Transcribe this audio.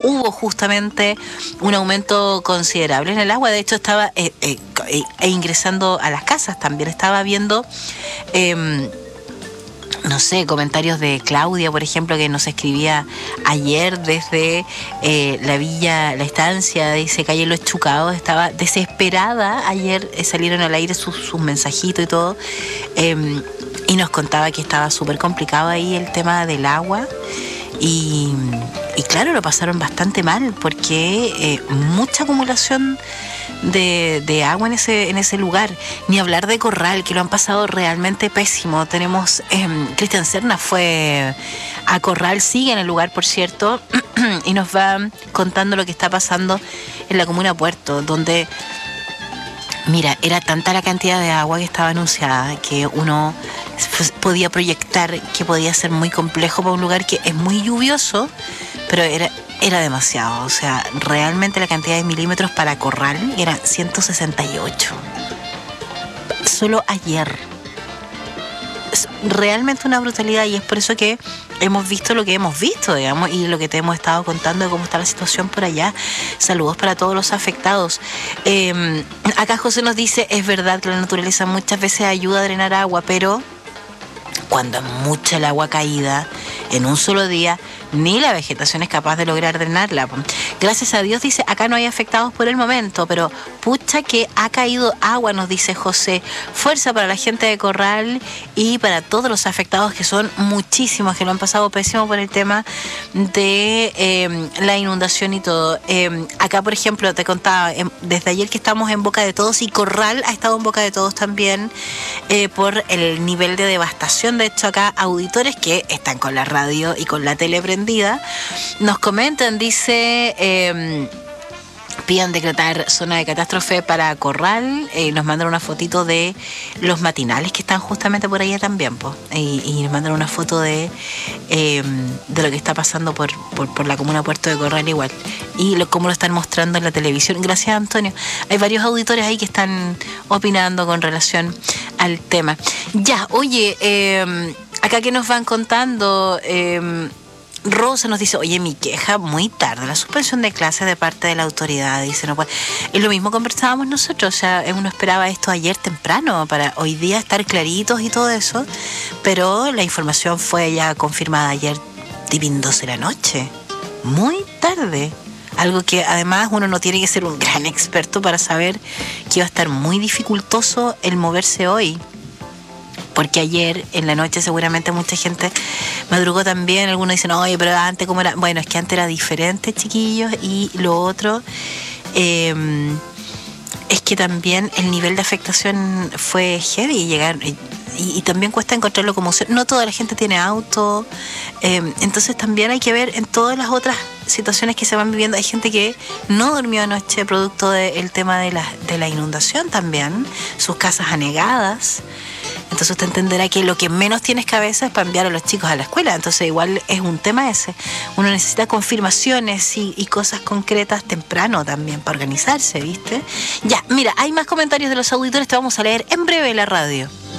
hubo justamente un aumento considerable en el agua. De hecho, estaba ingresando a las casas. También estaba viendo... no sé, comentarios de Claudia, por ejemplo, que nos escribía ayer desde la villa, la estancia, dice calle Los Chucados, estaba desesperada. Ayer salieron al aire sus mensajitos y todo, y nos contaba que estaba súper complicado ahí el tema del agua. Y claro, lo pasaron bastante mal porque mucha acumulación de agua en ese lugar. Ni hablar de Corral, que lo han pasado realmente pésimo. Tenemos Cristian Serna fue a Corral, sigue en el lugar, por cierto, y nos va contando lo que está pasando en la comuna Puerto, donde, mira, era tanta la cantidad de agua que estaba anunciada que uno podía proyectar que podía ser muy complejo para un lugar que es muy lluvioso, pero era demasiado. O sea, realmente la cantidad de milímetros para Corral era 168. Solo ayer. Es realmente una brutalidad, y es por eso que hemos visto lo que hemos visto, digamos, y lo que te hemos estado contando de cómo está la situación por allá. Saludos para todos los afectados. Acá José nos dice, es verdad que la naturaleza muchas veces ayuda a drenar agua, pero cuando es mucha el agua caída en un solo día, ni la vegetación es capaz de lograr drenarla. Gracias a Dios, dice, acá no hay afectados por el momento, pero pucha que ha caído agua, nos dice José. Fuerza para la gente de Corral y para todos los afectados, que son muchísimos, que lo han pasado pésimo por el tema de la inundación y todo. Acá, por ejemplo, te contaba, desde ayer que estamos en boca de todos, y Corral ha estado en boca de todos también, por el nivel de devastación. De hecho, acá auditores que están con la radio y con la tele prendida nos comentan, dice, pidan decretar zona de catástrofe para Corral, nos mandan una fotito de los matinales que están justamente por allá también, y nos mandan una foto de lo que está pasando por la comuna Puerto de Corral igual, y cómo lo están mostrando en la televisión. Gracias, Antonio. Hay varios auditores ahí que están opinando con relación al tema. Ya, oye, acá que nos van contando, Rosa nos dice, oye, mi queja muy tarde, la suspensión de clases de parte de la autoridad, dice, no puede. Es lo mismo conversábamos nosotros, o sea, uno esperaba esto ayer temprano para hoy día estar claritos y todo eso, pero la información fue ya confirmada ayer, tipo 12 de la noche, muy tarde. Algo que además uno no tiene que ser un gran experto para saber que iba a estar muy dificultoso el moverse hoy. Porque ayer en la noche seguramente mucha gente madrugó también. Algunos dicen, oye, pero antes cómo era. Bueno, es que antes era diferente, chiquillos. Y lo otro es que también el nivel de afectación fue heavy. Y también cuesta encontrar locomoción. No toda la gente tiene auto. Entonces también hay que ver en todas las otras situaciones que se van viviendo. Hay gente que no durmió anoche producto del tema de la inundación también. Sus casas anegadas. Entonces usted entenderá que lo que menos tienes cabeza es para enviar a los chicos a la escuela. Entonces igual es un tema ese. Uno necesita confirmaciones y cosas concretas temprano también para organizarse, ¿viste? Ya, mira, hay más comentarios de los auditores, te vamos a leer en breve en la radio.